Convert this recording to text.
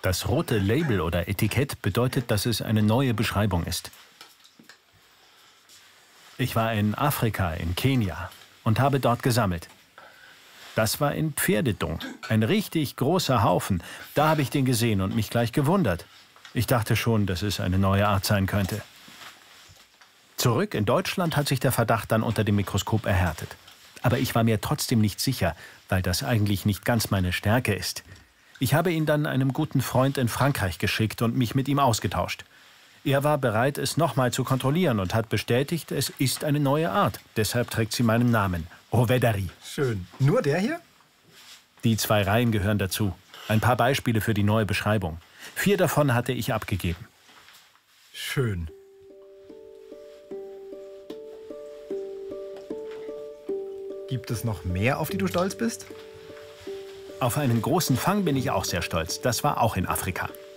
Das rote Label oder Etikett bedeutet, dass es eine neue Beschreibung ist. Ich war in Afrika, in Kenia, und habe dort gesammelt. Das war in Pferdedung, ein richtig großer Haufen. Da habe ich den gesehen und mich gleich gewundert. Ich dachte schon, dass es eine neue Art sein könnte. Zurück in Deutschland hat sich der Verdacht dann unter dem Mikroskop erhärtet. Aber ich war mir trotzdem nicht sicher, weil das eigentlich nicht ganz meine Stärke ist. Ich habe ihn dann einem guten Freund in Frankreich geschickt und mich mit ihm ausgetauscht. Er war bereit, es nochmal zu kontrollieren und hat bestätigt, es ist eine neue Art. Deshalb trägt sie meinen Namen, Rovedari. Schön. Nur der hier? Die 2 Reihen gehören dazu. Ein paar Beispiele für die neue Beschreibung. 4 davon hatte ich abgegeben. Schön. Gibt es noch mehr, auf die du stolz bist? Auf einen großen Fang bin ich auch sehr stolz. Das war auch in Afrika.